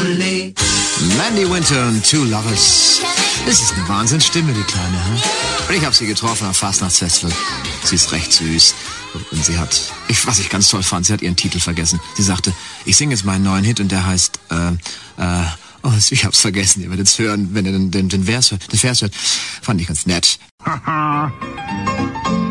Ole. Mandy Winter und Two Lovers. Das ist eine Wahnsinnsstimme, die Kleine. Und ich habe sie getroffen am Fastnachtsfestival. Sie ist recht süß. Und sie hat, was ich ganz toll fand, sie hat ihren Titel vergessen. Sie sagte, ich singe jetzt meinen neuen Hit und der heißt, ich hab's vergessen. Ihr werdet es hören, wenn ihr den Vers hört. Fand ich ganz nett.